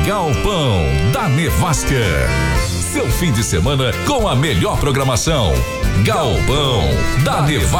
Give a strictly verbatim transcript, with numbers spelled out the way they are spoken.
Galpão da Nevasca. Seu fim de semana com a melhor programação. Galpão da Nevasca.